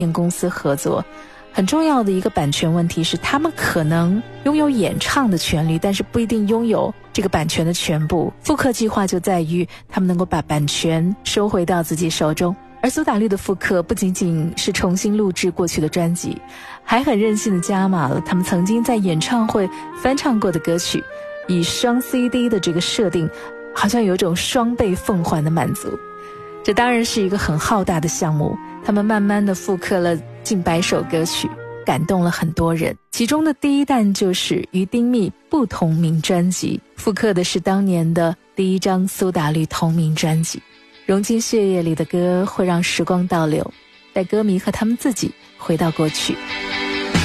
公司合作。很重要的一个版权问题是，他们可能拥有演唱的权利，但是不一定拥有这个版权的全部。复刻计划就在于他们能够把版权收回到自己手中。而苏打绿的复刻不仅仅是重新录制过去的专辑，还很任性的加码了他们曾经在演唱会翻唱过的歌曲，以双 CD 的这个设定，好像有种双倍奉还的满足。这当然是一个很浩大的项目，他们慢慢的复刻了近100首歌曲，感动了很多人。其中的第一弹就是与丁密不同名专辑，复刻的是当年的第一张苏打绿同名专辑。融进血液里的歌会让时光倒流，带歌迷和他们自己回到过去。